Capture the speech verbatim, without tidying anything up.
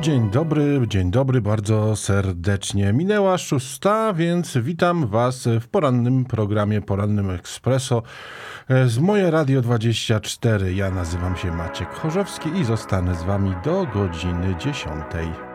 Dzień dobry, dzień dobry, bardzo serdecznie. Minęła szósta, więc witam Was w porannym programie Porannym Expresso z Moje Radio dwadzieścia cztery. Ja nazywam się Maciek Chorzowski i zostanę z Wami do godziny dziesiątej.